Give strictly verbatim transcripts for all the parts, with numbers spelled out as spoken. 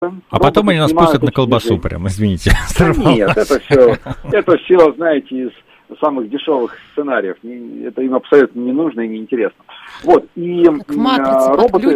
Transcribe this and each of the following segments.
А потом они нас пустят на колбасу прям, извините. Да нет, это все, это все, знаете, из самых дешевых сценариев. Это им абсолютно не нужно и не интересно. Вот, и роботы,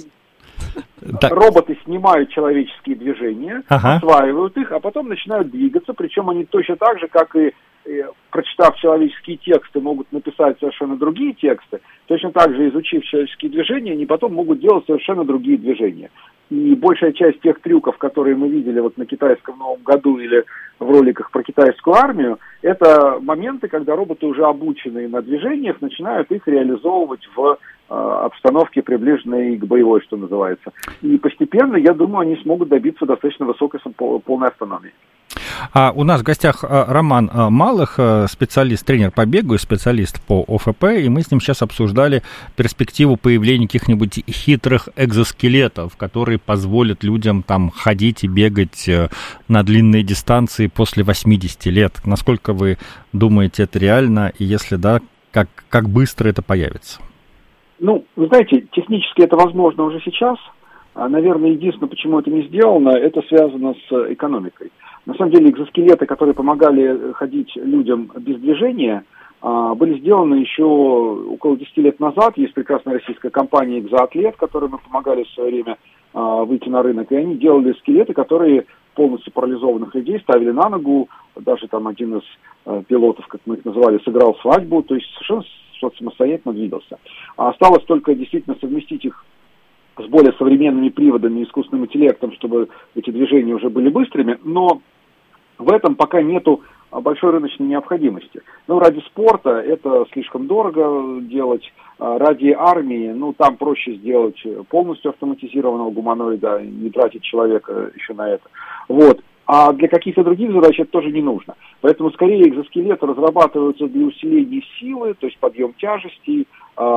роботы снимают человеческие движения, ага. осваивают их, а потом начинают двигаться, причем они точно так же, как и прочитав человеческие тексты, могут написать совершенно другие тексты, точно так же, изучив человеческие движения, они потом могут делать совершенно другие движения. И большая часть тех трюков, которые мы видели вот на китайском Новом году или в роликах про китайскую армию, это моменты, когда роботы, уже обученные на движениях, начинают их реализовывать в э, обстановке, приближенной к боевой, что называется. И постепенно, я думаю, они смогут добиться достаточно высокой полной автономии. А у нас в гостях Роман Малых, специалист, тренер по бегу и специалист по ОФП, и мы с ним сейчас обсуждали перспективу появления каких-нибудь хитрых экзоскелетов, которые позволят людям там ходить и бегать на длинные дистанции после восьмидесяти лет. Насколько вы думаете, это реально, и если да, как, как быстро это появится? Ну, вы знаете, технически это возможно уже сейчас. Наверное, единственное, почему это не сделано, это связано с экономикой. На самом деле экзоскелеты, которые помогали ходить людям без движения, были сделаны еще около десяти лет назад. Есть прекрасная российская компания «Экзоатлет», которой мы помогали в свое время выйти на рынок. И они делали скелеты, которые полностью парализованных людей ставили на ногу. Даже там один из пилотов, как мы их называли, сыграл свадьбу. То есть совершенно самостоятельно двигался. А осталось только действительно совместить их с более современными приводами и искусственным интеллектом, чтобы эти движения уже были быстрыми, но в этом пока нету большой рыночной необходимости. Ну, ради спорта это слишком дорого делать, ради армии, ну, там проще сделать полностью автоматизированного гуманоида, не тратить человека еще на это. Вот. А для каких-то других задач это тоже не нужно. Поэтому скорее экзоскелеты разрабатываются для усиления силы, то есть подъем тяжестей,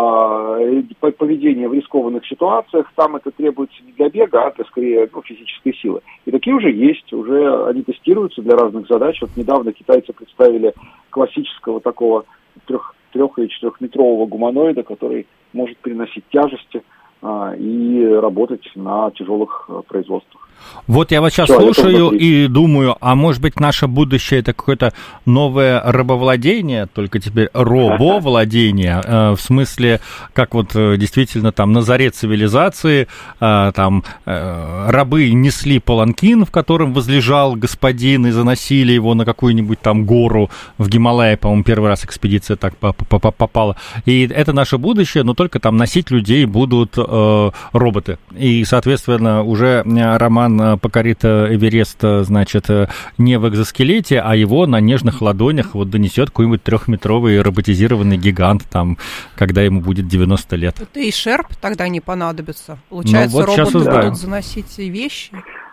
поведение в рискованных ситуациях. Там это требуется не для бега, а для скорее ну, физической силы. И такие уже есть, уже они тестируются для разных задач. Вот недавно китайцы представили классического такого трех, трех- или четырехметрового гуманоида, который может переносить тяжести а, и работать на тяжелых а, производствах. Вот я вас сейчас Все, слушаю и думаю, а может быть наше будущее это какое-то новое рабовладение, только теперь робовладение, э, в смысле, как вот э, действительно там на заре цивилизации э, там э, рабы несли паланкин, в котором возлежал господин, и заносили его на какую-нибудь там гору в Гималае, по-моему, первый раз экспедиция так попала. И это наше будущее, но только там носить людей будут э, роботы. И, соответственно, уже Роман покорит Эверест, значит, не в экзоскелете, а его на нежных ладонях вот донесет какой-нибудь трехметровый роботизированный гигант, там, когда ему будет девяносто лет. Это и шерп тогда не понадобится. Получается, ну, вот роботы будут да. заносить вещи.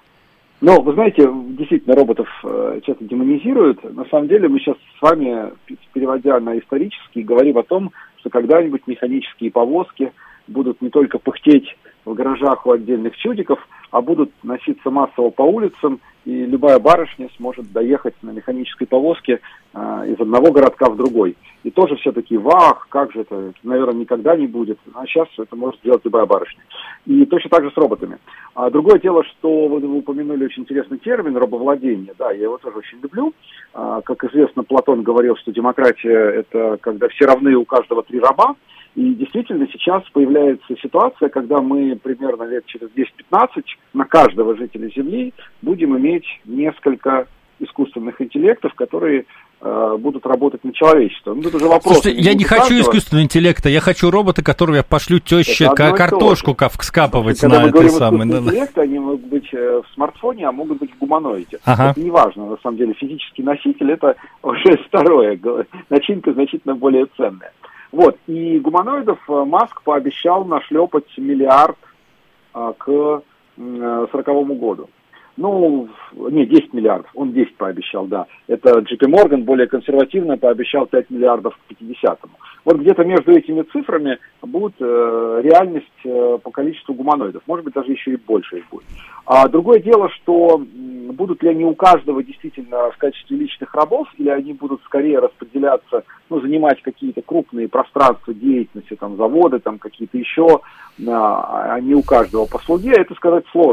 Ну, вы знаете, действительно, роботов э, часто демонизируют. На самом деле мы сейчас с вами, переводя на исторический, говорим о том, что когда-нибудь механические повозки будут не только пыхтеть в гаражах у отдельных чудиков, а будут носиться массово по улицам, и любая барышня сможет доехать на механической повозке э, из одного городка в другой. И тоже все такие, вах, как же это, это, наверное, никогда не будет. А сейчас это может сделать любая барышня. И точно так же с роботами. А другое дело, что вы, вы упомянули очень интересный термин рабовладение. Да, я его тоже очень люблю. А, как известно, Платон говорил, что демократия – это когда все равны, у каждого три раба. И действительно сейчас появляется ситуация, когда мы примерно лет через десять-пятнадцать на каждого жителя Земли будем иметь несколько искусственных интеллектов, которые э, будут работать на человечество. Ну, тут уже вопрос. Слушайте, я не хочу искусственного интеллекта, я хочу робота, которого я пошлю теще картошку скапывать Когда на этой самой. Когда мы говорим интеллект, они могут быть в смартфоне, а могут быть в гуманоиде. Ага. Это не важно, на самом деле. Физический носитель – это уже второе. Начинка значительно более ценная. Вот, и гуманоидов Маск пообещал нашлепать миллиард а, к сороковому году. Ну, не, десять миллиардов, он десять пообещал, да. Это джей пи Morgan более консервативно пообещал пять миллиардов к пятидесятому. Вот где-то между этими цифрами будет э, реальность э, по количеству гуманоидов. Может быть, даже еще и больше их будет. А другое дело, что м, будут ли они у каждого действительно в качестве личных рабов, или они будут скорее распределяться, ну, занимать какие-то крупные пространства деятельности, там, заводы, там, какие-то еще, а, а не у каждого по слуге, это сказать сложно.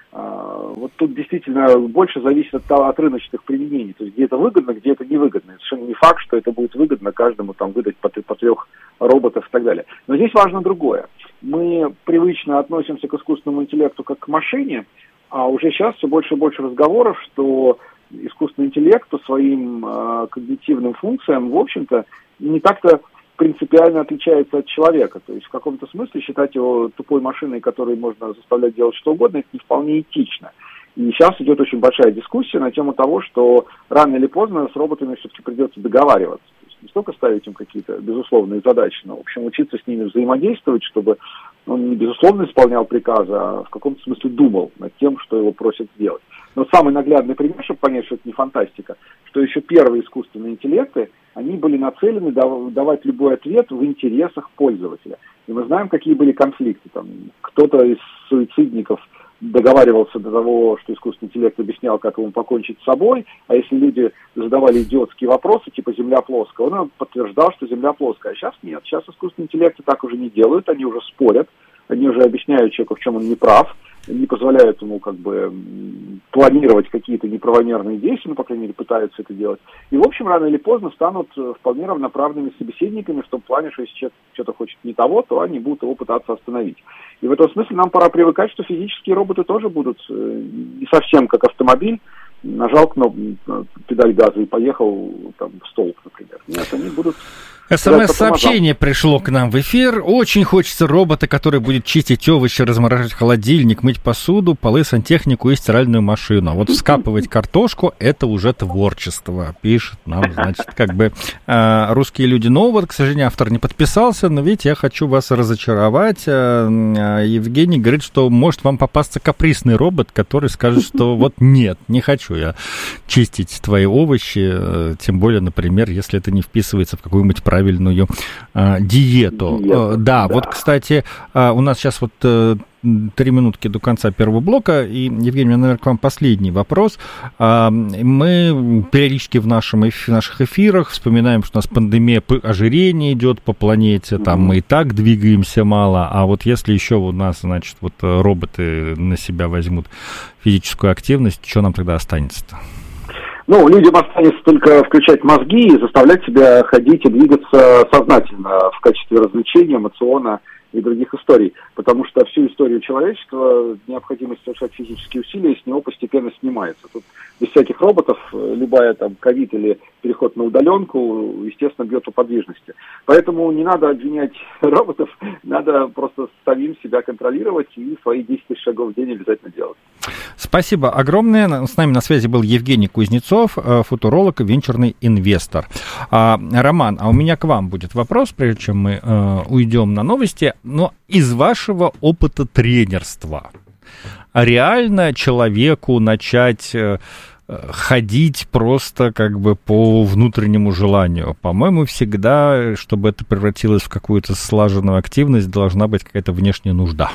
Вот тут действительно больше зависит от, от рыночных применений. То есть где это выгодно, где это невыгодно. Совершенно не факт, что это будет выгодно каждому там выдать по, по трех роботов и так далее. Но здесь важно другое. Мы привычно относимся к искусственному интеллекту как к машине, а уже сейчас все больше и больше разговоров, что искусственный интеллект по своим э, когнитивным функциям, в общем-то, не так-то принципиально отличается от человека. То есть в каком-то смысле считать его тупой машиной, которой можно заставлять делать что угодно, это не вполне этично. И сейчас идет очень большая дискуссия на тему того, что рано или поздно с роботами все-таки придется договариваться. То есть не столько ставить им какие-то безусловные задачи, но, в общем, учиться с ними взаимодействовать, чтобы он не безусловно исполнял приказы, а в каком-то смысле думал над тем, что его просят сделать. Но самый наглядный пример, чтобы понять, что это не фантастика, что еще первые искусственные интеллекты, они были нацелены давать любой ответ в интересах пользователя. И мы знаем, какие были конфликты. Там, кто-то из суицидников договаривался до того, что искусственный интеллект объяснял, как ему покончить с собой, а если люди задавали идиотские вопросы, типа «Земля плоская», он подтверждал, что Земля плоская. А сейчас нет. Сейчас искусственные интеллекты так уже не делают, они уже спорят, они уже объясняют человеку, в чем он не прав, не позволяют ему как бы планировать какие-то неправомерные действия, ну, по крайней мере, пытаются это делать. И, в общем, рано или поздно станут вполне равноправными собеседниками в том плане, что если человек что-то хочет не того, то они будут его пытаться остановить. И в этом смысле нам пора привыкать, что физические роботы тоже будут не совсем как автомобиль, нажал кнопку, педаль газа и поехал там, в столб, например. Нет, они будут... СМС-сообщение пришло к нам в эфир. Очень хочется робота, который будет чистить овощи, размораживать холодильник, мыть посуду, полы, сантехнику и стиральную машину. А вот вскапывать картошку – это уже творчество, пишет нам, значит, как бы э, русские люди. Но вот, к сожалению, автор не подписался, но видите, я хочу вас разочаровать. Э, Евгений говорит, что может вам попасться капризный робот, который скажет, что вот нет, не хочу я чистить твои овощи, э, тем более, например, если это не вписывается в какую-нибудь правильную правильную э, диету. Диета, э, да, да, вот, кстати, э, у нас сейчас вот э, три минутки до конца первого блока, и, Евгений, у меня, наверное, к вам последний вопрос. Э, мы периодически в, нашем, в наших эфирах вспоминаем, что у нас пандемия ожирения идет по планете, там mm-hmm. мы и так двигаемся мало, а вот если еще у нас, значит, вот роботы на себя возьмут физическую активность, что нам тогда останется-то? Ну, людям останется только включать мозги и заставлять себя ходить и двигаться сознательно в качестве развлечения, эмоциона и других историй. Потому что всю историю человечества необходимость совершать физические усилия с него постепенно снимается. Тут без всяких роботов любая там ковид или переход на удаленку, естественно, бьет по подвижности. Поэтому не надо обвинять роботов, надо просто самим себя контролировать и свои десять тысяч шагов в день обязательно делать. Спасибо огромное. С нами на связи был Евгений Кузнецов, футуролог и венчурный инвестор. А, Роман, а у меня к вам будет вопрос, прежде чем мы э, уйдем на новости. Но из вашего опыта тренерства реально человеку начать э, ходить просто как бы по внутреннему желанию? По-моему, всегда, чтобы это превратилось в какую-то слаженную активность, должна быть какая-то внешняя нужда.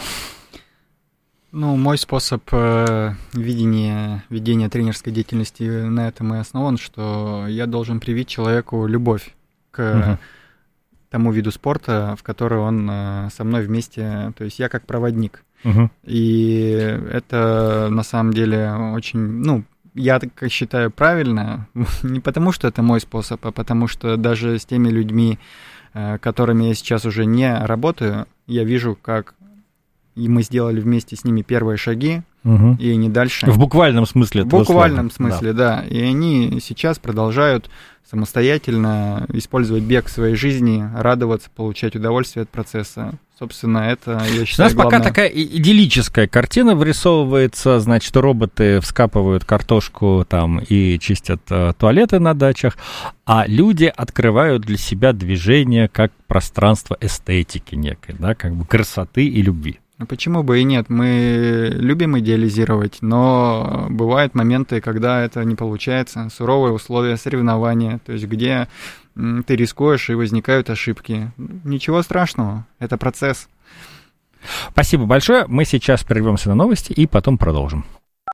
Ну, мой способ э, видения, ведения тренерской деятельности на этом и основан, что я должен привить человеку любовь к uh-huh. тому виду спорта, в который он э, со мной вместе, то есть я как проводник. Uh-huh. И это на самом деле очень, ну, я так считаю правильно, не потому что это мой способ, а потому что даже с теми людьми, э, которыми я сейчас уже не работаю, я вижу, как... И мы сделали вместе с ними первые шаги, угу. и они дальше... В буквальном смысле. В буквальном слова. смысле, да. да. И они сейчас продолжают самостоятельно использовать бег в своей жизни, радоваться, получать удовольствие от процесса. Собственно, это, я считаю, У нас главное. Пока такая идиллическая картина вырисовывается, значит, роботы вскапывают картошку там и чистят э, туалеты на дачах, а люди открывают для себя движение как пространство эстетики некой, да, как бы красоты и любви. Почему бы и нет? Мы любим идеализировать, но бывают моменты, когда это не получается. Суровые условия соревнования, то есть где ты рискуешь и возникают ошибки. Ничего страшного, это процесс. Спасибо большое. Мы сейчас прервемся на новости и потом продолжим.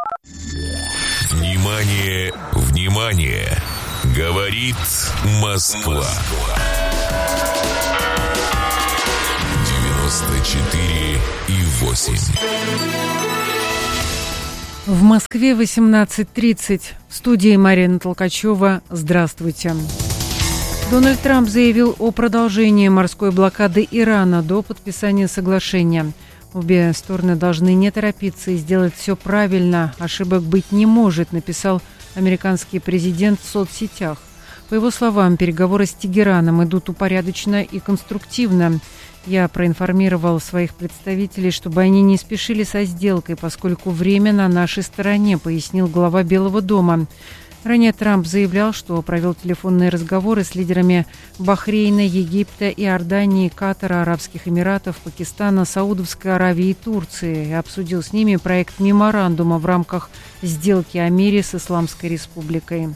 Внимание, внимание! Говорит Москва. девяносто четыре и восемь. В Москве восемнадцать тридцать. В студии Марина Толкачева. Здравствуйте. Дональд Трамп заявил о продолжении морской блокады Ирана до подписания соглашения. Обе стороны должны не торопиться и сделать все правильно. Ошибок быть не может, написал американский президент в соцсетях. По его словам, переговоры с Тегераном идут упорядоченно и конструктивно. Я проинформировал своих представителей, чтобы они не спешили со сделкой, поскольку время на нашей стороне, пояснил глава Белого дома. Ранее Трамп заявлял, что провел телефонные разговоры с лидерами Бахрейна, Египта, Иордании, Катара, Арабских Эмиратов, Пакистана, Саудовской Аравии и Турции и обсудил с ними проект меморандума в рамках сделки о мире с Исламской Республикой.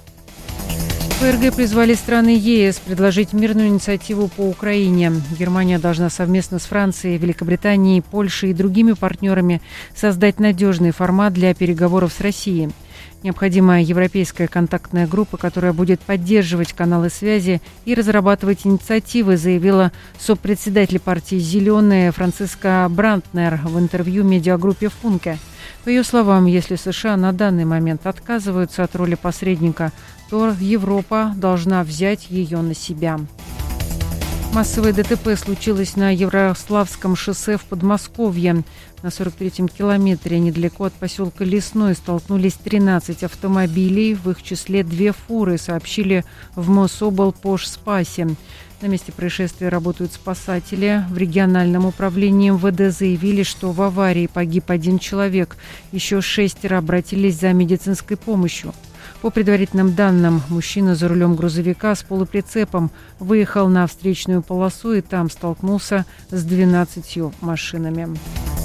ФРГ призвали страны ЕС предложить мирную инициативу по Украине. Германия должна совместно с Францией, Великобританией, Польшей и другими партнерами создать надежный формат для переговоров с Россией. Необходима европейская контактная группа, которая будет поддерживать каналы связи и разрабатывать инициативы, заявила сопредседатель партии «Зеленые» Франциска Брантнер в интервью медиагруппе «Функе». По ее словам, если США на данный момент отказываются от роли посредника, то Европа должна взять ее на себя. Массовое ДТП случилось на Ярославском шоссе в Подмосковье. На сорок третьем километре недалеко от поселка Лесной столкнулись тринадцать автомобилей, в их числе две фуры, сообщили в Мособлпошспасе. На месте происшествия работают спасатели. В региональном управлении МВД заявили, что в аварии погиб один человек. Еще шестеро обратились за медицинской помощью. По предварительным данным, мужчина за рулем грузовика с полуприцепом выехал на встречную полосу и там столкнулся с двенадцатью машинами.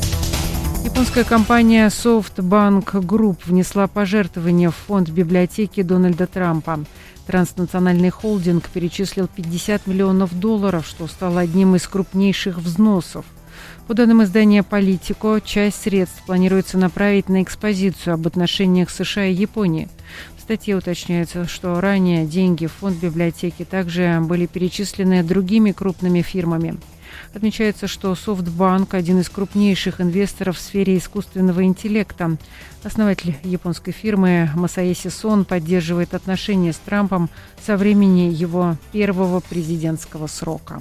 Японская компания SoftBank Group внесла пожертвование в фонд библиотеки Дональда Трампа. Транснациональный холдинг перечислил пятьдесят миллионов долларов, что стало одним из крупнейших взносов. По данным издания «Политико», часть средств планируется направить на экспозицию об отношениях США и Японии. В статье уточняется, что ранее деньги в фонд библиотеки также были перечислены другими крупными фирмами. Отмечается, что SoftBank – один из крупнейших инвесторов в сфере искусственного интеллекта. Основатель японской фирмы Масаеси Сон поддерживает отношения с Трампом со времени его первого президентского срока.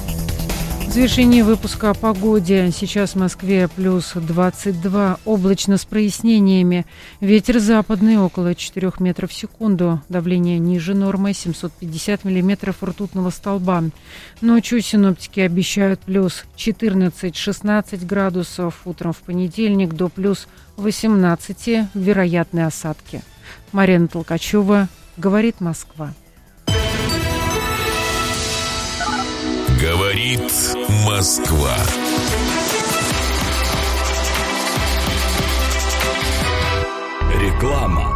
В завершении выпуска о погоде. Сейчас в Москве плюс двадцать два, облачно с прояснениями. Ветер западный около четырёх метров в секунду. Давление ниже нормы семьсот пятьдесят миллиметров ртутного столба. Ночью синоптики обещают плюс четырнадцать-шестнадцать градусов. Утром в понедельник до плюс восемнадцати вероятны осадки. Марина Толкачева, говорит Москва. Говорит Москва. Реклама.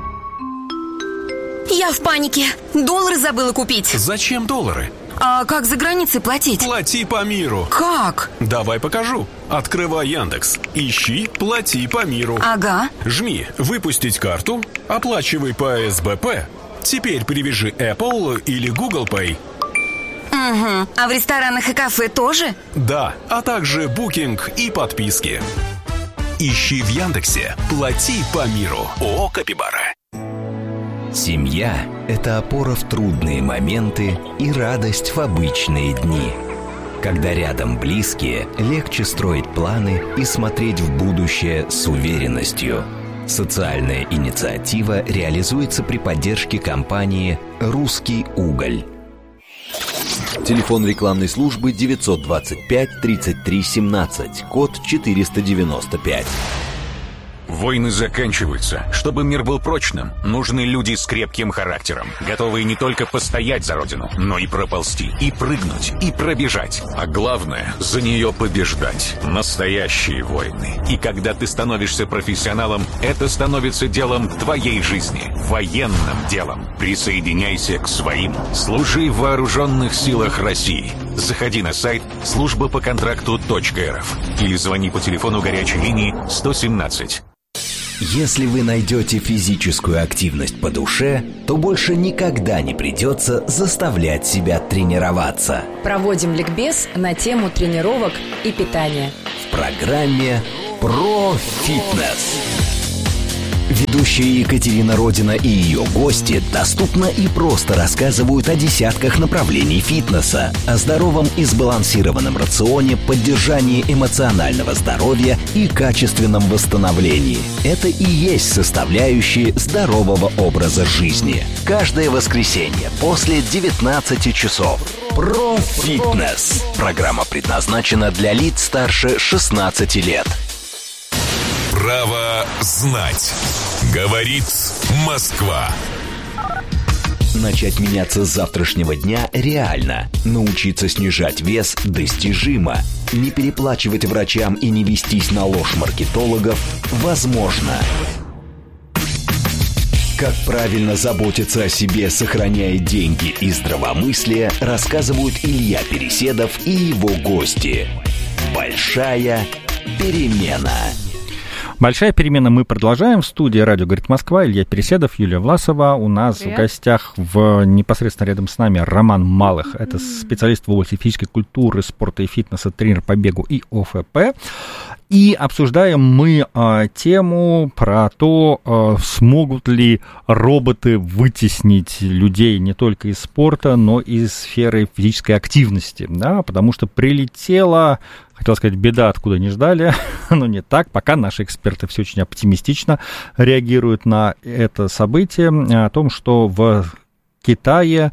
Я в панике. Доллары забыла купить. Зачем доллары? А как за границей платить? Плати по миру. Как? Давай покажу. Открывай Яндекс. Ищи «Плати по миру». Ага. Жми «Выпустить карту». Оплачивай по эс бэ пэ. Теперь привяжи Apple или Google Pay. Угу. А в ресторанах и кафе тоже? Да, а также букинг и подписки. Ищи в Яндексе «Плати по миру». ООО «Капибара». Семья – это опора в трудные моменты и радость в обычные дни. Когда рядом близкие, легче строить планы и смотреть в будущее с уверенностью. Социальная инициатива реализуется при поддержке компании «Русский уголь». Телефон рекламной службы девятьсот двадцать пять тридцать три семнадцать, код четыреста девяносто пять. Войны заканчиваются. Чтобы мир был прочным, нужны люди с крепким характером, готовые не только постоять за родину, но и проползти, и прыгнуть, и пробежать. А главное, за нее побеждать. Настоящие войны. И когда ты становишься профессионалом, это становится делом твоей жизни, военным делом. Присоединяйся к своим. Служи в вооруженных силах России. Заходи на сайт служба по контракту точка эр эф или звони по телефону горячей линии сто семнадцать. Если вы найдете физическую активность по душе, то больше никогда не придется заставлять себя тренироваться. Проводим ликбез на тему тренировок и питания в программе «Про фитнес». Ведущие Екатерина Родина и ее гости доступно и просто рассказывают о десятках направлений фитнеса, о здоровом и сбалансированном рационе, поддержании эмоционального здоровья и качественном восстановлении. Это и есть составляющие здорового образа жизни. Каждое воскресенье после девятнадцати часов. Про фитнес. Программа предназначена для лиц старше шестнадцати лет. Право знать. Говорит Москва. Начать меняться с завтрашнего дня реально. Научиться снижать вес достижимо. Не переплачивать врачам и не вестись на ложь маркетологов возможно. Как правильно заботиться о себе, сохраняя деньги и здравомыслие, рассказывают Илья Переседов и его гости. Большая перемена. Большая перемена. Мы продолжаем. В студии радио «Говорит Москва». Илья Переседов, Юлия Власова. У нас Привет. В гостях в, непосредственно рядом с нами Роман Малых. Это специалист в области физической культуры, спорта и фитнеса, тренер по бегу и О Ф П. И обсуждаем мы а, тему про то, а, смогут ли роботы вытеснить людей не только из спорта, но и из сферы физической активности. Да? Потому что прилетела... Хотел сказать, беда, откуда не ждали, но не так. Пока наши эксперты все очень оптимистично реагируют на это событие, о том, что в Китае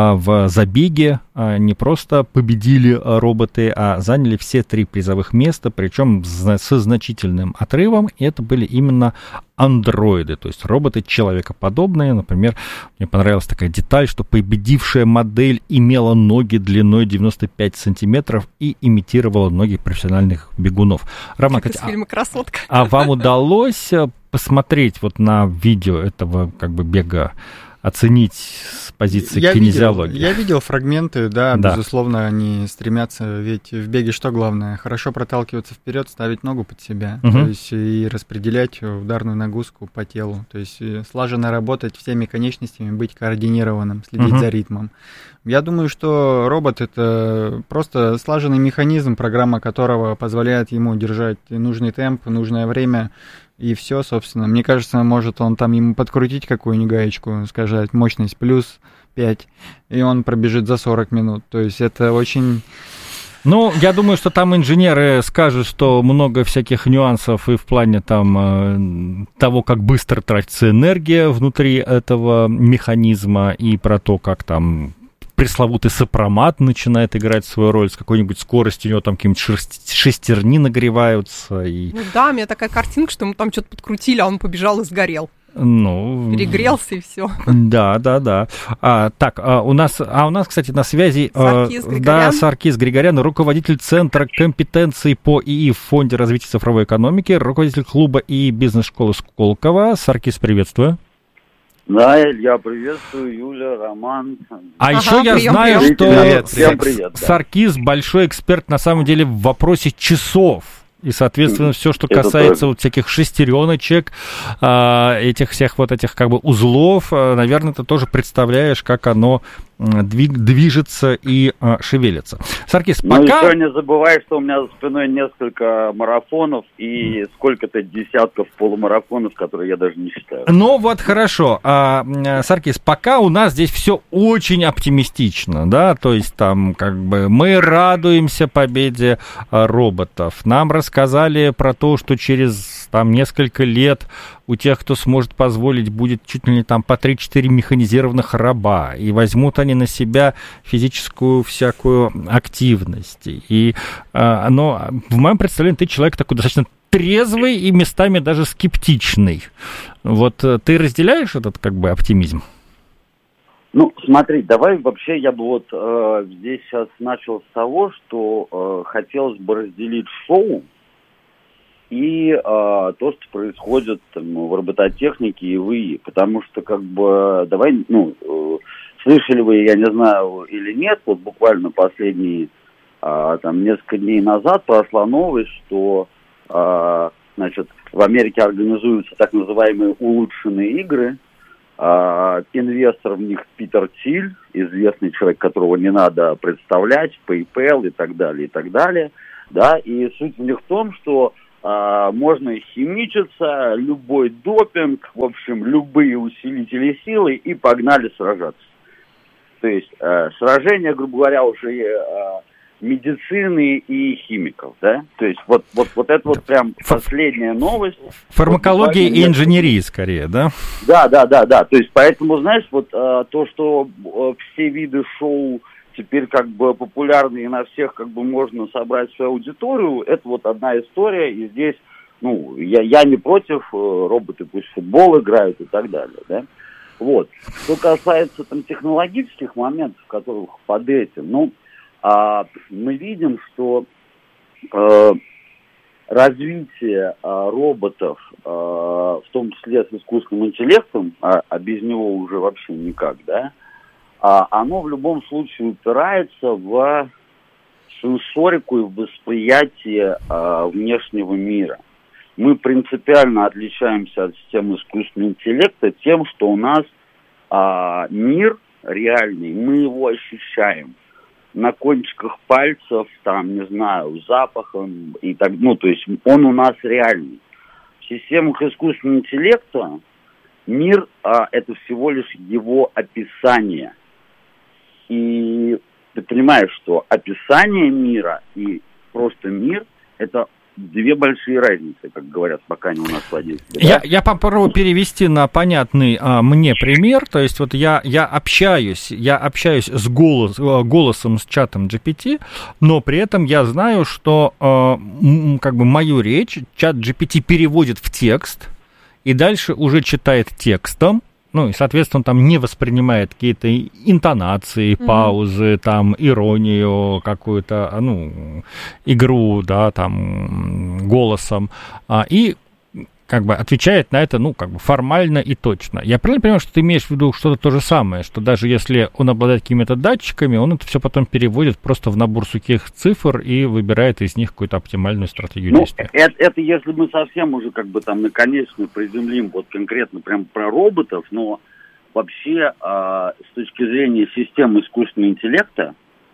в забеге не просто победили роботы, а заняли все три призовых места, причем со значительным отрывом. И это были именно андроиды, то есть роботы человекоподобные. Например, мне понравилась такая деталь, что победившая модель имела ноги длиной девяносто пять сантиметров и имитировала ноги профессиональных бегунов. Роман, как из фильма «Красотка». А, а вам удалось посмотреть вот на видео этого как бы бега, оценить с позиции я кинезиологии? Видел, я видел фрагменты, да, да, безусловно, они стремятся, ведь в беге что главное? Хорошо проталкиваться вперед, ставить ногу под себя, угу. то есть и распределять ударную нагрузку по телу, то есть слаженно работать всеми конечностями, быть координированным, следить угу. за ритмом. Я думаю, что робот — это просто слаженный механизм, программа которого позволяет ему держать нужный темп, нужное время. И все, собственно. Мне кажется, может он там ему подкрутить какую-нибудь гаечку, сказать, мощность плюс пять, и он пробежит за сорок минут. То есть это очень... Ну, я думаю, что там инженеры скажут, что много всяких нюансов и в плане там того, как быстро тратится энергия внутри этого механизма, и про то, как там... пресловутый сопромат начинает играть свою роль, с какой-нибудь скоростью у него там какие-нибудь шестерни нагреваются. И... Ну да, у меня такая картинка, что ему там что-то подкрутили, а он побежал и сгорел. Ну, перегрелся и все. Да, да, да. А, так, а у нас, а у нас, кстати, на связи Саркис а, да, Саркис Григорян, руководитель Центра компетенций по ИИ в Фонде развития цифровой экономики, руководитель клуба ИИ бизнес-школы Сколково. Саркис, приветствую. Да, Илья, приветствую, Юля, Роман. А ага, еще я прием, прием. знаю, что привет, привет, привет, да. Саркис большой эксперт, на самом деле, в вопросе часов. И, соответственно, все, что это касается вот всяких шестереночек, этих всех вот этих как бы узлов, наверное, ты тоже представляешь, как оно движется и шевелится. Саркис, ну, пока... еще не забывай, что у меня за спиной несколько марафонов и сколько-то десятков полумарафонов, которые я даже не считаю. Ну вот хорошо. Саркис, пока у нас здесь все очень оптимистично, да, то есть там как бы мы радуемся победе роботов. Нам рассказали про то, что через там несколько лет у тех, кто сможет позволить, будет чуть ли не там по три-четыре механизированных раба, и возьмут они на себя физическую всякую активность. И, а, но в моем представлении ты человек такой достаточно трезвый и местами даже скептичный. Вот ты разделяешь этот как бы оптимизм? Ну, смотри, давай вообще я бы вот э, здесь сейчас начал с того, что э, хотелось бы разделить шоу и э, то, что происходит там, в робототехнике и в ИИ. Потому что, как бы, давай, ну, э, слышали вы, я не знаю, или нет, вот буквально последние, э, там, несколько дней назад прошла новость, что, э, значит, в Америке организуются так называемые улучшенные игры. э, инвестор в них Питер Тиль, известный человек, которого не надо представлять, PayPal и так далее, и так далее, да, и суть в них в том, что а, можно химичиться, любой допинг, в общем, любые усилители силы, и погнали сражаться. То есть а, сражения, грубо говоря, уже а, медицины и химиков, да? То есть вот, вот, вот это вот прям последняя новость. Фармакология вот, и инженерия скорее, да? Да, да, да, да. То есть поэтому, знаешь, вот а, то, что а, все виды шоу теперь как бы популярны и на всех как бы можно собрать свою аудиторию, это вот одна история, и здесь, ну, я, я не против, роботы пусть в футбол играют и так далее, да. Вот. Что касается там технологических моментов, которых под этим, ну, а, мы видим, что а, развитие а, роботов, а, в том числе с искусственным интеллектом, а, а без него уже вообще никак, да, а, оно в любом случае упирается в сенсорику и в восприятие а, внешнего мира. Мы принципиально отличаемся от системы искусственного интеллекта тем, что у нас а, мир реальный, мы его ощущаем на кончиках пальцев, там, не знаю, запахом и так, ну, то есть он у нас реальный. В системах искусственного интеллекта мир а, это всего лишь его описание. И ты понимаешь, что описание мира и просто мир – это две большие разницы, как говорят, пока не у нас водители. Я, я попробую перевести на понятный а, мне пример. То есть вот я, я общаюсь, я общаюсь с голос, голосом, с чатом джи пи ти, но при этом я знаю, что а, м, как бы мою речь чат джи пи ти переводит в текст и дальше уже читает текстом. Ну, и, соответственно, он там не воспринимает какие-то интонации, mm-hmm. паузы, там, иронию какую-то, ну, игру, да, там, голосом, а, и как бы отвечает на это, ну, как бы формально и точно. Я правильно понимаю, что ты имеешь в виду что-то то же самое, что даже если он обладает какими-то датчиками, он это все потом переводит просто в набор сухих цифр и выбирает из них какую-то оптимальную стратегию ну, действия? Это, это если мы совсем уже как бы там наконечно приземлим вот конкретно прям про роботов, но вообще э, с точки зрения системы искусственного интеллекта,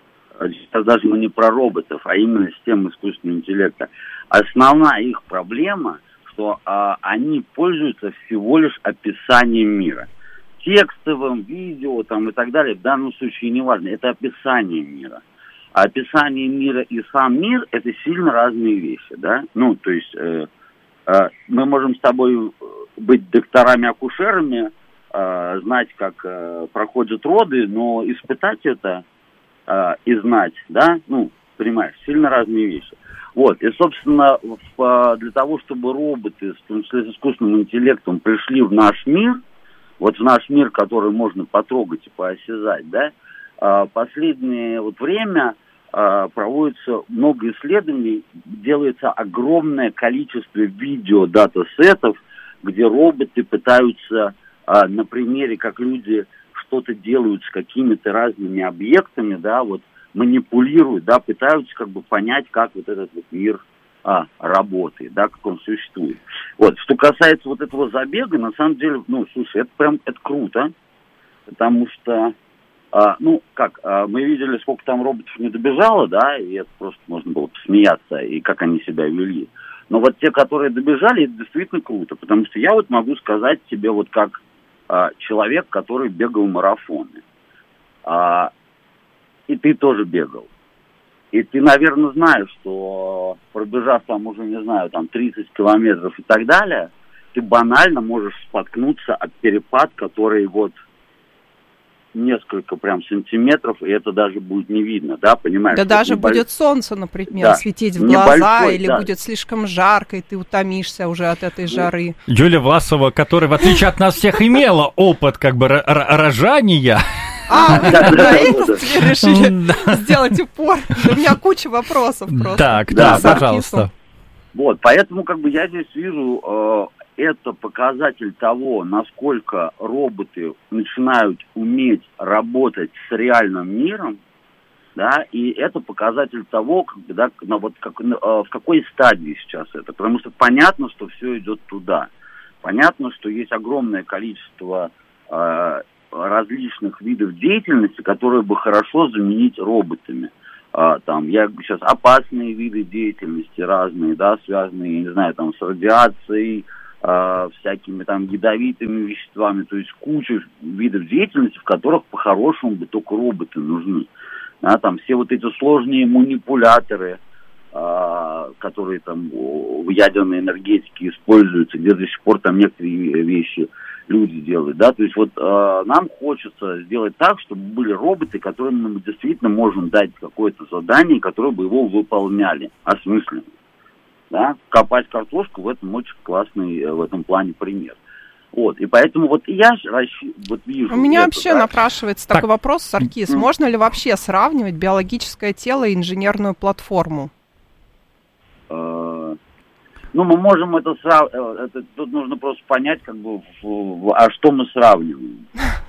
сейчас даже мы не про роботов, а именно системы искусственного интеллекта, основная их проблема – что а, они пользуются всего лишь описанием мира. Текстовым, видео там, и так далее, в данном случае не важно, это описание мира. А описание мира и сам мир – это сильно разные вещи, да? Ну, то есть э, э, мы можем с тобой быть докторами-акушерами, э, знать, как э, проходят роды, но испытать это э, и знать, да, ну, понимаешь, сильно разные вещи. Вот, и, собственно, в, для того, чтобы роботы, в том числе с искусственным интеллектом, пришли в наш мир, вот в наш мир, который можно потрогать и поосязать, да, последнее вот время проводится много исследований, делается огромное количество видео-датасетов, где роботы пытаются на примере, как люди что-то делают с какими-то разными объектами, да, вот, манипулируют, да, пытаются как бы понять, как вот этот вот мир а, работает, да, как он существует. Вот, что касается вот этого забега, на самом деле, ну, слушай, это прям, это круто, потому что, а, ну, как, а, мы видели, сколько там роботов не добежало, да, и это просто можно было посмеяться, и как они себя вели. Но вот те, которые добежали, это действительно круто, потому что я вот могу сказать тебе вот как а, человек, который бегал марафоны. А, И ты тоже бегал. И ты, наверное, знаешь, что пробежав там уже, не знаю, там тридцать километров и так далее, ты банально можешь споткнуться от перепад, который вот несколько прям сантиметров, и это даже будет не видно, да, понимаешь? Да даже небольш... будет солнце, например, да. светить в Небольшой, глаза, или да. будет слишком жарко, и ты утомишься уже от этой жары. Юлия Власова, которая, в отличие от нас всех, имела опыт как бы рожания. А, вы на это решили сделать упор? У меня куча вопросов просто. Так, да, пожалуйста. Вот, поэтому как бы я здесь вижу, это показатель того, насколько роботы начинают уметь работать с реальным миром, да, и это показатель того, как бы, да, на, вот, как, в какой стадии сейчас это, потому что понятно, что все идет туда, понятно, что есть огромное количество э, различных видов деятельности, которые бы хорошо заменить роботами. а, там, я сейчас опасные виды деятельности разные, да, связанные, я не знаю, там, с радиацией, а, всякими там ядовитыми веществами, то есть куча видов деятельности, в которых по-хорошему бы только роботы нужны. Да, там все вот эти сложные манипуляторы, а, которые там в ядерной энергетике используются, где до сих пор там некоторые вещи люди делают, да, то есть вот э, нам хочется сделать так, чтобы были роботы, которым мы действительно можем дать какое-то задание, которые бы его выполняли осмысленно, да, копать картошку в этом очень классный в этом плане пример. Вот, и поэтому вот я расщ... вот вижу... У меня это, вообще да? напрашивается так. такой вопрос, Саркис, mm-hmm. можно ли вообще сравнивать биологическое тело и инженерную платформу? Э- Ну, мы можем это сравнивать, это, тут нужно просто понять, как бы, в, в, а что мы сравниваем.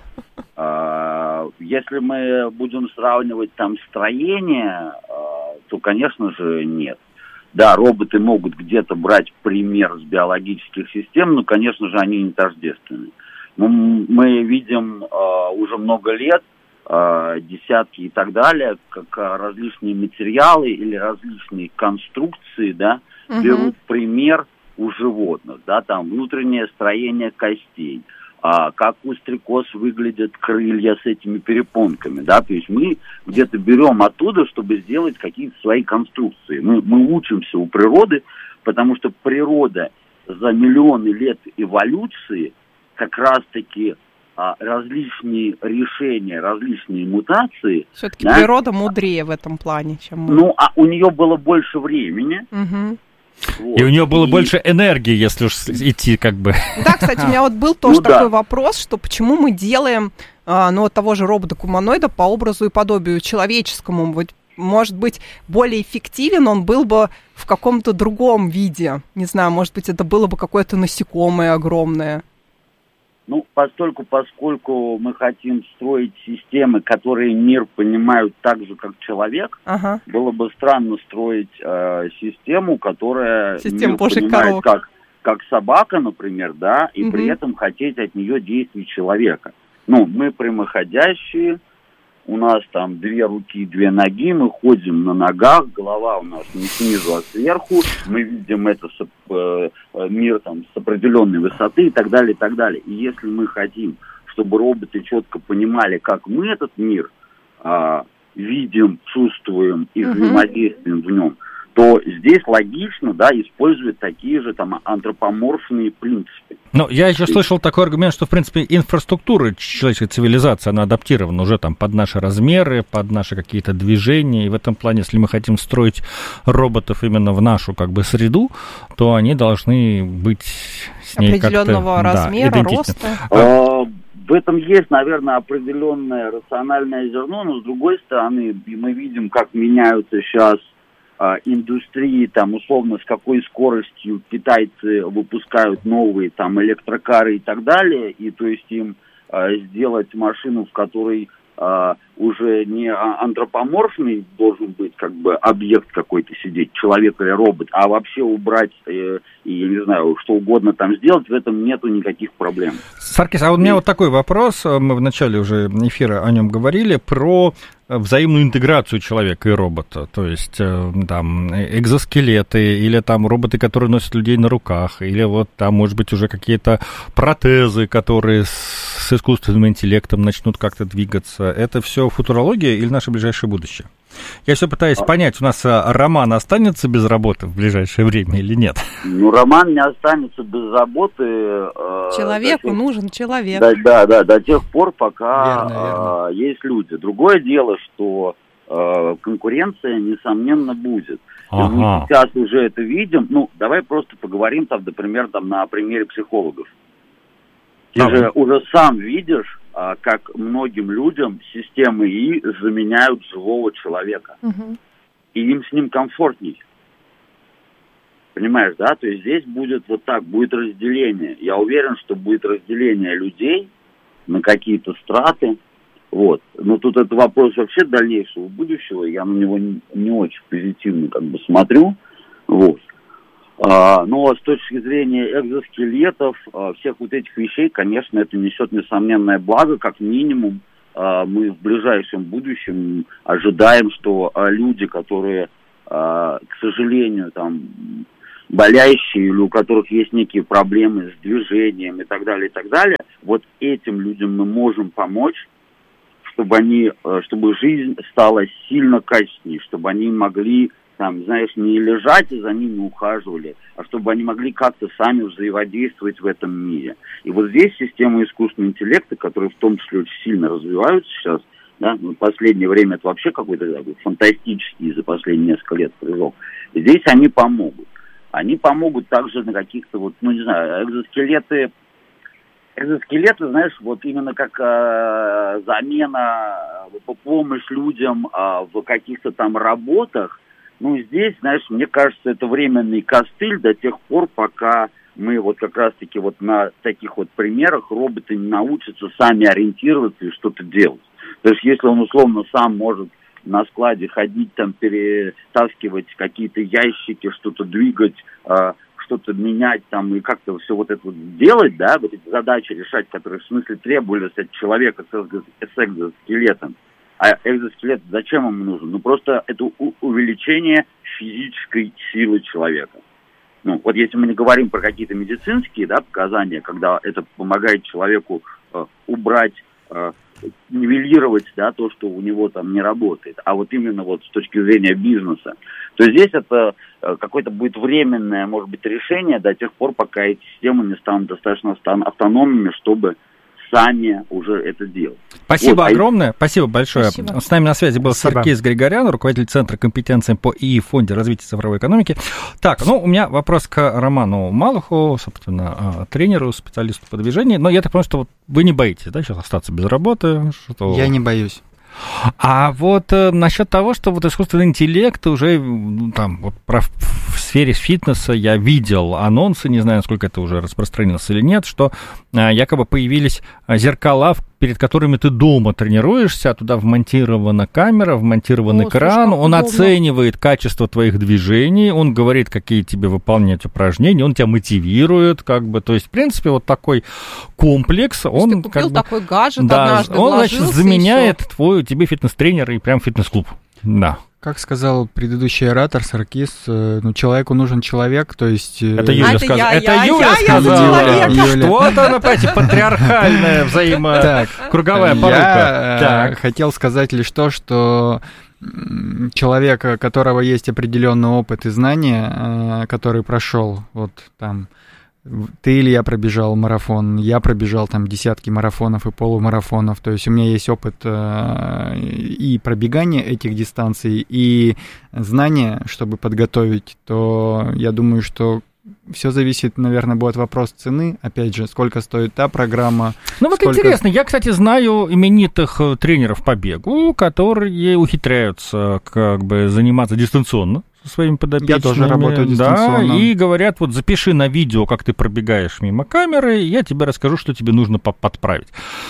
А, если мы будем сравнивать там строение, а, то, конечно же, нет. Да, роботы могут где-то брать пример с биологических систем, но, конечно же, они не тождественны. Но мы видим а, уже много лет, а, десятки и так далее, как а, различные материалы или различные конструкции, да, Uh-huh. берут пример у животных, да, там внутреннее строение костей, а, как у стрекоз выглядят крылья с этими перепонками, да, то есть мы где-то берем оттуда, чтобы сделать какие-то свои конструкции. Мы, мы учимся у природы, потому что природа за миллионы лет эволюции как раз-таки а, различные решения, различные мутации. Все-таки да, природа мудрее в этом плане, чем мы. Ну, а у нее было больше времени. Uh-huh. Вот. И у нее было и... больше энергии, если уж идти как бы. Да, кстати, у меня вот был тоже ну, такой да. вопрос, что почему мы делаем а, ну, того же робота-гуманоида по образу и подобию человеческому. Вот, может быть, более эффективен он был бы в каком-то другом виде. Не знаю, может быть, это было бы какое-то насекомое огромное. Ну, постольку, поскольку мы хотим строить системы, которые мир понимают так же, как человек, ага. было бы странно строить э, систему, которая Система мир Божьих понимает коров. как, как собака, например, да, и угу. при этом хотеть от нее действий человека. Ну, мы прямоходящие, у нас там две руки, две ноги, мы ходим на ногах, голова у нас не снизу, а сверху, мы видим это с, э, мир там с определенной высоты и так далее, и так далее. И если мы хотим, чтобы роботы четко понимали, как мы этот мир э, видим, чувствуем и взаимодействуем в нем, то здесь логично, да, использовать такие же там антропоморфные принципы. Но я еще слышал такой аргумент, что, в принципе, инфраструктура человеческой цивилизации, она адаптирована уже там под наши размеры, под наши какие-то движения, и в этом плане, если мы хотим строить роботов именно в нашу, как бы, среду, то они должны быть с ней определенного как-то, размера, да, роста. А, в этом есть, наверное, определенное рациональное зерно, но, с другой стороны, мы видим, как меняются сейчас индустрии, там, условно, с какой скоростью китайцы выпускают новые, там, электрокары и так далее, и, то есть, им э, сделать машину, в которой э, уже не антропоморфный должен быть, как бы, объект какой-то сидеть, человек или робот, а вообще убрать, э, и, я не знаю, что угодно там сделать, в этом нету никаких проблем. Саркис, а у меня и... вот такой вопрос, мы в начале уже эфира о нем говорили, про взаимную интеграцию человека и робота, то есть там экзоскелеты или там роботы, которые носят людей на руках, или вот там, может быть, уже какие-то протезы, которые с искусственным интеллектом начнут как-то двигаться. Это все футурология или наше ближайшее будущее? Я все пытаюсь а... понять, у нас Роман останется без работы в ближайшее время или нет? Ну, Роман не останется без работы. Э, Человеку тех... нужен человек. Да, да, да, до тех пор, пока верно, верно. Э, есть люди. Другое дело, что э, конкуренция, несомненно, будет. Ага. Мы сейчас уже это видим. Ну, давай просто поговорим, там, например, там, на примере психологов. Ты ага. же уже сам видишь, как многим людям системы ИИ заменяют живого человека. Угу. И им с ним комфортней. Понимаешь, да? То есть здесь будет вот так, будет разделение. Я уверен, что будет разделение людей на какие-то страты. Вот. Но тут это вопрос вообще дальнейшего будущего. Я на него не, не очень позитивно как бы смотрю. Вот. А, но с точки зрения экзоскелетов, а, всех вот этих вещей, конечно, это несет несомненное благо, как минимум, мы в ближайшем будущем ожидаем, что люди, которые, к сожалению, там, болящие или у которых есть некие проблемы с движением и так далее, и так далее, вот этим людям мы можем помочь, чтобы они, чтобы жизнь стала сильно качественнее, чтобы они могли, там, знаешь, не лежать и за ними ухаживали, а чтобы они могли как-то сами взаимодействовать в этом мире. И вот здесь система искусственного интеллекта, которые в том числе очень сильно развиваются сейчас, да, ну, в последнее время это вообще какой-то такой фантастический за последние несколько лет прыжок, здесь они помогут. Они помогут также на каких-то, вот, ну, не знаю, экзоскелеты, экзоскелеты, знаешь, вот именно как э, замена, э, помощь людям э, в каких-то там работах. Ну, здесь, знаешь, мне кажется, это временный костыль до тех пор, пока мы вот как раз-таки вот на таких вот примерах роботы не научатся сами ориентироваться и что-то делать. То есть, если он условно сам может на складе ходить, там, перетаскивать какие-то ящики, что-то двигать, э, что-то менять, там, и как-то все вот это вот делать, да, вот эти задачи решать, которые в смысле требовались от человека с, с экзоскелетом. А экзоскелет зачем ему нужен? Ну, просто это у- увеличение физической силы человека. Ну, вот если мы не говорим про какие-то медицинские, да, показания, когда это помогает человеку э, убрать, э, нивелировать, да, то, что у него там не работает, а вот именно вот с точки зрения бизнеса, то здесь это э, какое-то будет временное, может быть, решение до тех пор, пока эти системы не станут достаточно автономными, чтобы сами уже это делать. Спасибо вот, огромное, а... спасибо большое. Спасибо. С нами на связи был спасибо. Саркис Григорян, руководитель Центра компетенции по ИИ в Фонде развития цифровой экономики. Так, ну, у меня вопрос к Роману Малухову, собственно, тренеру, специалисту по движению. Но я так понимаю, что вот вы не боитесь, да, сейчас остаться без работы? Что... Я не боюсь. А вот э, насчет того, что вот искусственный интеллект уже, ну, там, вот про, в сфере фитнеса я видел анонсы, не знаю, насколько это уже распространилось или нет, что э, якобы появились зеркала, перед которыми ты дома тренируешься, а туда вмонтирована камера, вмонтирован О, экран, он удобно. Оценивает качество твоих движений, он говорит, какие тебе выполнять упражнения, он тебя мотивирует, как бы, то есть, в принципе, вот такой комплекс, он... Ты купил как бы, такой гаджет да, однажды, он, значит, заменяет еще. твой, тебе фитнес-тренер и прям фитнес-клуб, да. Как сказал предыдущий оратор Саркис, ну, человеку нужен человек, то есть... Это Юля а сказала. Это, это я, Юля я, сказала. Я, Юля. Что-то она, понимаете, патриархальная взаимо... Круговая порука. Я так. хотел сказать лишь то, что человек, у которого есть определенный опыт и знания, который прошел вот там... Ты или я пробежал марафон, я пробежал там десятки марафонов и полумарафонов, то есть у меня есть опыт э, и пробегания этих дистанций, и знания, чтобы подготовить, то я думаю, что все зависит, наверное, будет вопрос цены, опять же, сколько стоит та программа. Ну вот сколько... интересно, я, кстати, знаю именитых тренеров по бегу, которые ухитряются как бы заниматься дистанционно со своими подопечными. Я тоже работаю дистанционно. Да, и говорят, вот запиши на видео, как ты пробегаешь мимо камеры, и я тебе расскажу, что тебе нужно подправить.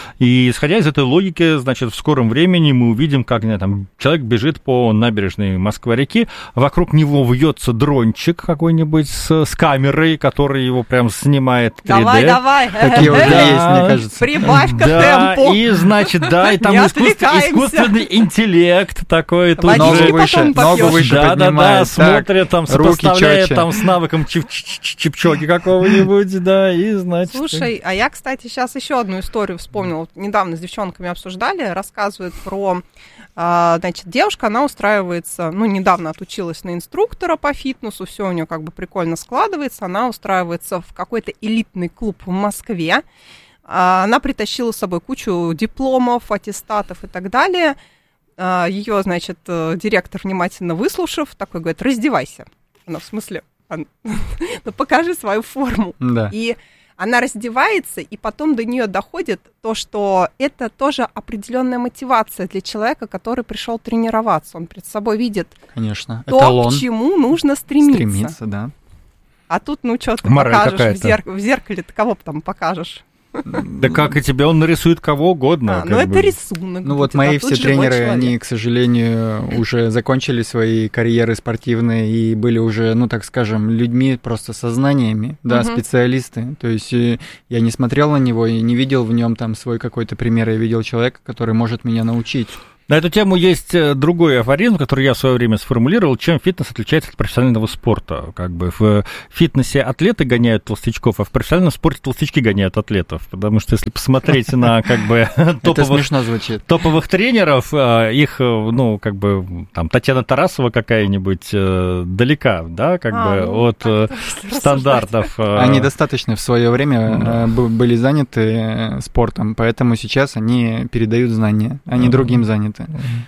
И исходя из этой логики, значит, в скором времени мы увидим, как не, там, человек бежит по набережной Москвы-реки, вокруг него вьется дрончик какой-нибудь с, с камерой, который его прям снимает три дэ. Давай, давай. Такие уже есть, мне кажется. Прибавь-ка да, темпу. И, значит, да, и там искусственный интеллект такой. Тут ногу же... выше, ногу выше да, поднимает. Да, да, смотрит, там, сопоставляет там с навыком чипчоги какого-нибудь, да, и, значит... Слушай, а я, кстати, сейчас еще одну историю вспомнила. Вот недавно с девчонками обсуждали, рассказывают про... Значит, девушка, она устраивается, ну, недавно отучилась на инструктора по фитнесу, все у нее как бы прикольно складывается, она устраивается в какой-то элитный клуб в Москве, она притащила с собой кучу дипломов, аттестатов и так далее. Ее, значит, директор, внимательно выслушав, такой говорит: раздевайся. Она в смысле, ну, покажи свою форму. Да. И она раздевается, и потом до нее доходит то, что это тоже определенная мотивация для человека, который пришел тренироваться. Он перед собой видит Конечно. то, Эталон. к чему нужно стремиться. Стремиться, да. А тут, ну, что ты Мораль покажешь в, какая-то. зерк- в зеркале, ты кого там покажешь? Да как и тебе, он нарисует кого угодно. А, ну это рисунок. Ну вот мои все тренеры, они, к сожалению, уже закончили свои карьеры спортивные и были уже, ну так скажем, людьми просто со знаниями, да, угу. специалисты. То есть я не смотрел на него и не видел в нем там свой какой-то пример, я видел человека, который может меня научить. На эту тему есть другой афоризм, который я в свое время сформулировал, чем фитнес отличается от профессионального спорта. Как бы в фитнесе атлеты гоняют толстячков, а в профессиональном спорте толстячки гоняют атлетов. Потому что если посмотреть на как бы топовых, топовых тренеров, их, ну, как бы там Татьяна Тарасова какая-нибудь далека, да, как а, бы ну, от стандартов. Они достаточно в свое время да. были заняты спортом, поэтому сейчас они передают знания, они да. другим заняты.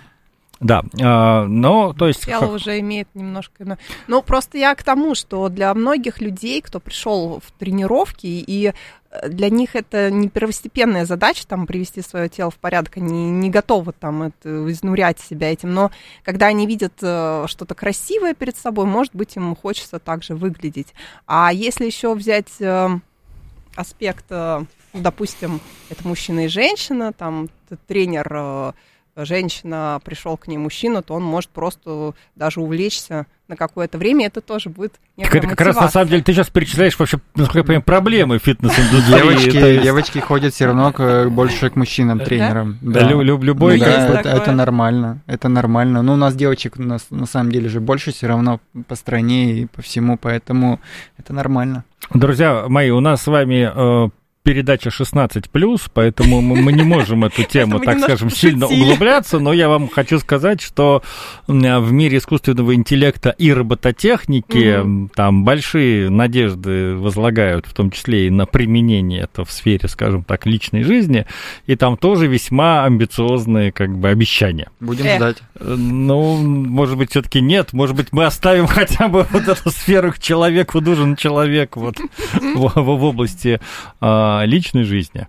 Да, но, то есть... Тело уже имеет немножко... Ну, просто я к тому, что для многих людей, кто пришел в тренировки, и для них это не первостепенная задача, там, привести свое тело в порядок, они не готовы там это, изнурять себя этим, но когда они видят что-то красивое перед собой, может быть, им хочется также выглядеть. А если еще взять аспект, допустим, это мужчина и женщина, там, тренер... женщина, пришел к ней мужчина, то он может просто даже увлечься на какое-то время, это тоже будет некая мотивация. Как раз на самом деле ты сейчас перечисляешь вообще, насколько я понимаю, проблемы фитнес-индустрии. Девочки, есть... девочки ходят все равно к, больше к мужчинам, тренерам. Да? Да. Лю, лю, любой... Ну, да, это, это нормально, это нормально. Ну, у нас девочек на, на самом деле же больше все равно по стране и по всему, поэтому это нормально. Друзья мои, у нас с вами... Э, передача шестнадцать плюс, поэтому мы не можем эту тему, так скажем, сильно углубляться, но я вам хочу сказать, что в мире искусственного интеллекта и робототехники mm-hmm. там большие надежды возлагают, в том числе и на применение это в сфере, скажем так, личной жизни, и там тоже весьма амбициозные как бы обещания. Будем Эх. ждать. Ну, может быть, все-таки нет, может быть, мы оставим хотя бы вот эту сферу к человеку, нужен человек вот в, в области личной жизни.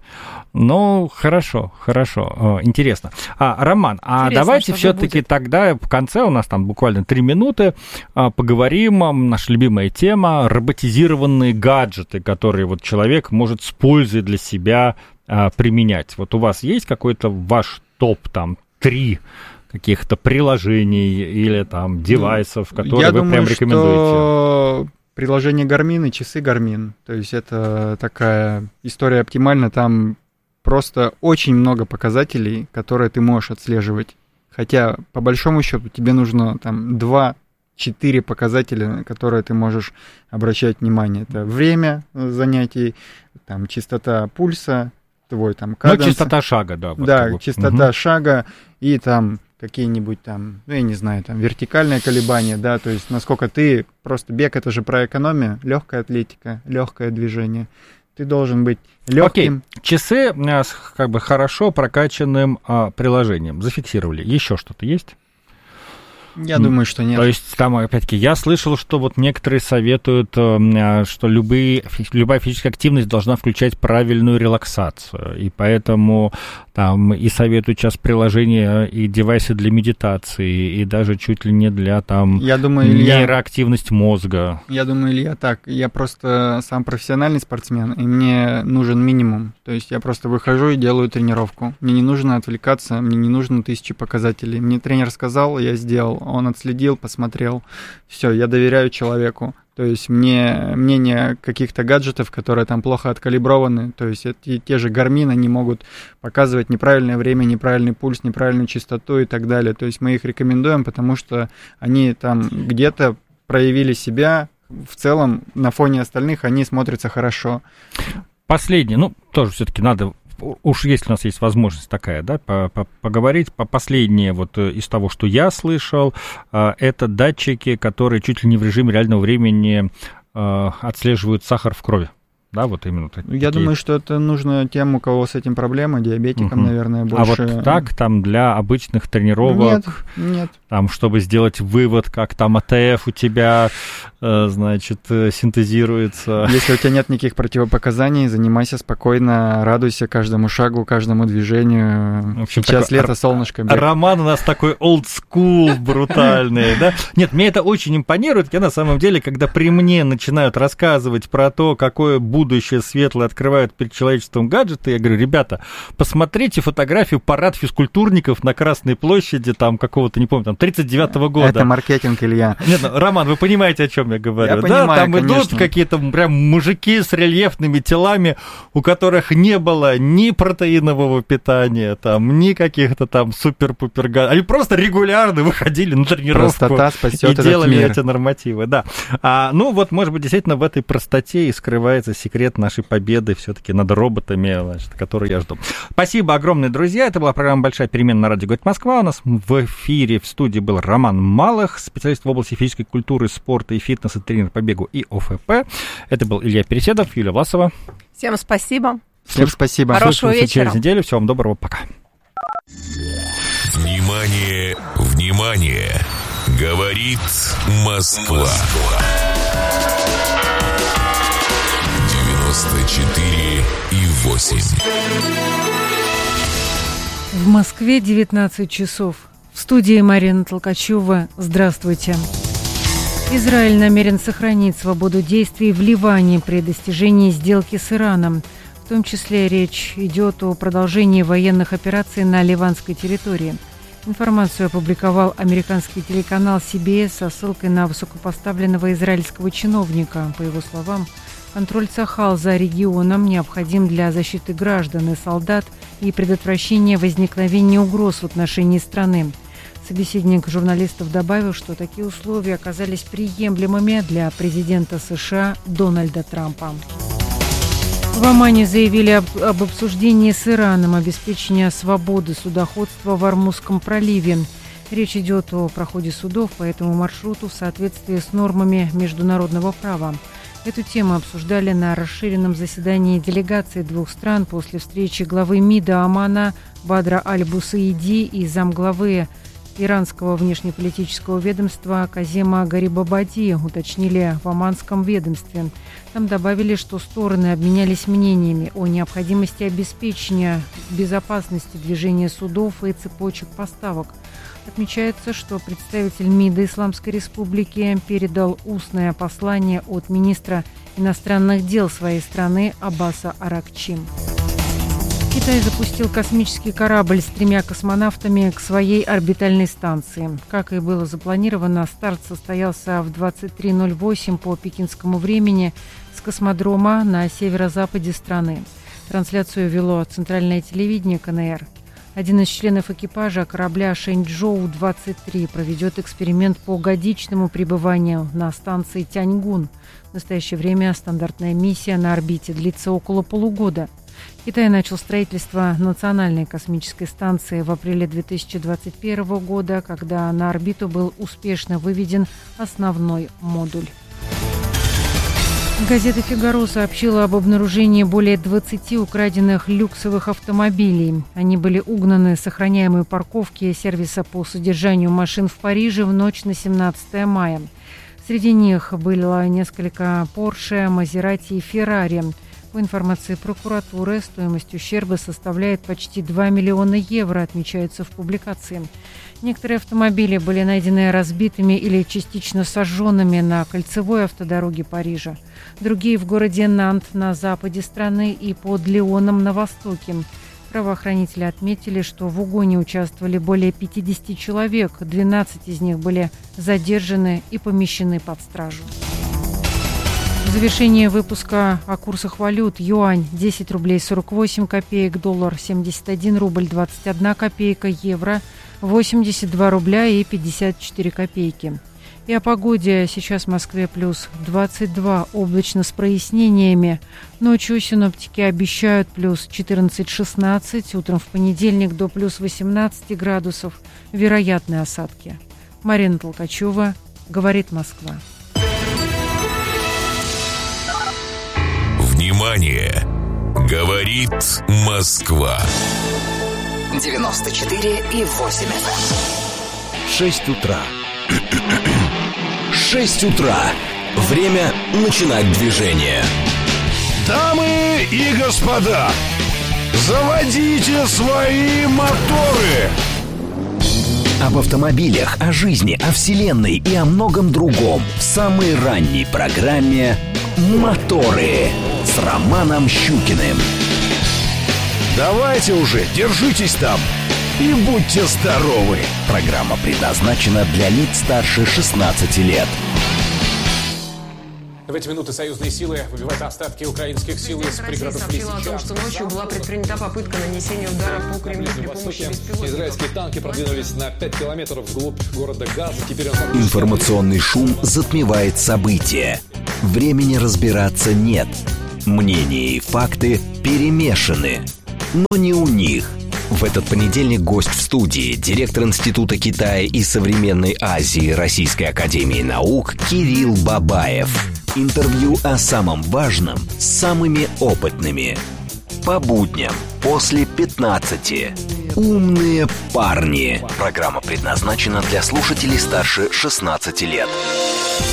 Ну, хорошо, хорошо, интересно. А, Роман, а интересно, давайте все-таки тогда в конце, у нас там буквально три минуты, поговорим, наша любимая тема, роботизированные гаджеты, которые вот человек может с пользой для себя а, применять. Вот у вас есть какой-то ваш топ, там, три каких-то приложений или там девайсов, которые Я вы думаю, прям рекомендуете? Что... Приложение Garmin и часы Garmin. То есть это такая история оптимальна. Там просто очень много показателей, которые ты можешь отслеживать. Хотя, по большому счету, тебе нужно там два-четыре показателя, на которые ты можешь обращать внимание. Это время занятий, там, частота пульса, твой там каденс. Ну, частота шага, да. Вот да, как бы. частота угу. шага и там... какие-нибудь там, ну, я не знаю, там, вертикальное колебание, да, то есть насколько ты, просто бег, это же про экономию, легкая атлетика, легкое движение, ты должен быть легким. Окей, часы с как бы хорошо прокачанным а, приложением зафиксировали, еще что-то есть? Я думаю, что нет. То есть, там, опять-таки, я слышал, что вот некоторые советуют, что любые, любая физическая активность должна включать правильную релаксацию, и поэтому там и советуют сейчас приложения и девайсы для медитации, и даже чуть ли не для там я думаю, нейроактивность мозга. Я думаю, Илья, так, я просто сам профессиональный спортсмен, и мне нужен минимум, то есть я просто выхожу и делаю тренировку, мне не нужно отвлекаться, мне не нужно тысячи показателей, мне тренер сказал, я сделал, он отследил, посмотрел, все, я доверяю человеку. То есть мне мнение каких-то гаджетов, которые там плохо откалиброваны, то есть это, те же Garmin, они могут показывать неправильное время, неправильный пульс, неправильную частоту и так далее. То есть мы их рекомендуем, потому что они там где-то проявили себя, в целом на фоне остальных они смотрятся хорошо. Последнее, ну, тоже все-таки надо... Уж если у нас есть возможность такая, да, поговорить, по последнее вот из того, что я слышал, это датчики, которые чуть ли не в режиме реального времени отслеживают сахар в крови. Да, вот именно такие. Я думаю, что это нужно тем, у кого с этим проблемы, диабетикам, угу. наверное, больше. А вот так, там, для обычных тренировок... Нет, нет. там, чтобы сделать вывод, как там АТФ у тебя, значит, синтезируется. Если у тебя нет никаких противопоказаний, занимайся спокойно, радуйся каждому шагу, каждому движению. В общем, сейчас лето, солнышко. Роман у нас такой олдскул брутальный, да? Нет, мне это очень импонирует. Я на самом деле, когда при мне начинают рассказывать про то, какое будущее светлое открывают перед человечеством гаджеты, я говорю, ребята, посмотрите фотографию парад физкультурников на Красной площади, там, какого-то, не помню, там, тридцать девятого года. Это маркетинг, Илья. Нет, ну, Роман, вы понимаете, о чем я говорю? Я да, понимаю, там конечно. идут какие-то прям мужики с рельефными телами, у которых не было ни протеинового питания, там, ни каких-то там супер-пупер... Они просто регулярно выходили на тренировку и делали мир. эти нормативы. Да. А, ну, вот, может быть, действительно в этой простоте и скрывается секрет нашей победы все-таки над роботами, значит, которые я жду. Спасибо огромное, друзья. Это была программа «Большая перемена» на радио «Говорит Москва». У нас в эфире в студии был Роман Малых, специалист в области физической культуры, спорта и фитнеса, тренер по бегу и ОФП. Это был Илья Переседов, Юлия Власова. Всем спасибо. Всем спасибо. Хорошего вечера. Через неделю. Всего вам доброго. Пока. Внимание, внимание! Говорит Москва. девяносто четыре и восемь. В Москве девятнадцать часов. В студии Марина Толкачева. Здравствуйте. Израиль намерен сохранить свободу действий в Ливане при достижении сделки с Ираном. В том числе речь идет о продолжении военных операций на ливанской территории. Информацию опубликовал американский телеканал си би эс со ссылкой на высокопоставленного израильского чиновника. По его словам, контроль Цахал за регионом необходим для защиты граждан и солдат и предотвращения возникновения угроз в отношении страны. Собеседник журналистов добавил, что такие условия оказались приемлемыми для президента США Дональда Трампа. В Омане заявили об, об обсуждении с Ираном обеспечения свободы судоходства в Ормузском проливе. Речь идет о проходе судов по этому маршруту в соответствии с нормами международного права. Эту тему обсуждали на расширенном заседании делегаций двух стран после встречи главы МИДа Омана Бадра Аль-Бусаиди и замглавы иранского внешнеполитического ведомства Казема Гарибабади, уточнили в оманском ведомстве. Там добавили, что стороны обменялись мнениями о необходимости обеспечения безопасности движения судов и цепочек поставок. Отмечается, что представитель МИДа Исламской Республики передал устное послание от министра иностранных дел своей страны Аббаса Аракчи. Китай запустил космический корабль с тремя космонавтами к своей орбитальной станции. Как и было запланировано, старт состоялся в двадцать три ноль восемь по пекинскому времени с космодрома на северо-западе страны. Трансляцию вело центральное телевидение ка эн эр. Один из членов экипажа корабля Шэньчжоу двадцать три проведет эксперимент по годичному пребыванию на станции Тяньгун. В настоящее время стандартная миссия на орбите длится около полугода. Китай начал строительство национальной космической станции в апреле две тысячи двадцать первого года, когда на орбиту был успешно выведен основной модуль. Газета «Фигаро» сообщила об обнаружении более двадцати украденных люксовых автомобилей. Они были угнаны с охраняемой парковки сервиса по содержанию машин в Париже в ночь на семнадцатое мая. Среди них было несколько Porsche, Maserati и Ferrari. По информации прокуратуры, стоимость ущерба составляет почти два миллиона евро, отмечается в публикации. Некоторые автомобили были найдены разбитыми или частично сожженными на кольцевой автодороге Парижа. Другие в городе Нант на западе страны и под Лионом на востоке. Правоохранители отметили, что в угоне участвовали более пятидесяти человек, двенадцать из них были задержаны и помещены под стражу. В завершении выпуска о курсах валют: юань десять рублей сорок восемь копеек, доллар семьдесят один рубль двадцать одна копейка, евро восемьдесят два рубля и пятьдесят четыре копейки. И о погоде. Сейчас в Москве плюс двадцать два, облачно с прояснениями. Ночью синоптики обещают плюс четырнадцать-шестнадцать, утром в понедельник до плюс восемнадцати градусов. Вероятны осадки. Марина Толкачева, говорит Москва. Внимание! Говорит Москва. девяносто четыре и восемь эф эм. шесть утра. шесть утра. Время начинать движение. Дамы и господа, заводите свои моторы! Об автомобилях, о жизни, о вселенной и о многом другом в самой ранней программе «Моторы» с Романом Щукиным. Давайте уже, держитесь там и будьте здоровы. Программа предназначена для лиц старше шестнадцати лет. В эти минуты союзные силы выбивают остатки украинских сил из пригородов Лисичанска. Россия сообщила о том, что ночью была предпринята попытка нанесения удара по Кремлю при помощи беспилотников. Израильские танки продвинулись на пять километров вглубь города Газа. Теперь он... Информационный шум затмевает события. Времени разбираться нет. Мнения и факты перемешаны. Но не у них. В этот понедельник гость в студии, директор Института Китая и современной Азии Российской академии наук Кирилл Бабаев. Интервью о самом важном с самыми опытными. По будням после пятнадцати. Умные парни. Программа предназначена для слушателей старше шестнадцати лет.